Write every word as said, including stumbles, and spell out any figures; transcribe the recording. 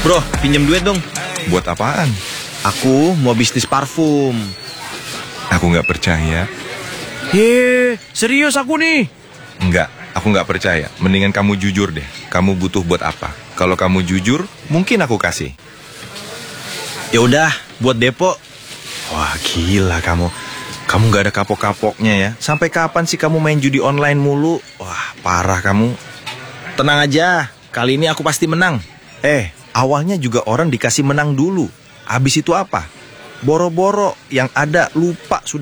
Bro, pinjam duit dong. Buat apaan? Aku mau bisnis parfum. Aku nggak percaya. Hei, serius aku nih. Enggak, aku nggak percaya. Mendingan kamu jujur deh. Kamu butuh buat apa? Kalau kamu jujur, mungkin aku kasih. Ya udah, buat depo. Wah, gila kamu. Kamu nggak ada kapok-kapoknya ya. Sampai kapan sih kamu main judi online mulu? Wah, parah kamu. Tenang aja, kali ini aku pasti menang. Eh, awalnya juga orang dikasih menang dulu. Habis itu apa? Boro-boro yang ada lupa sudah.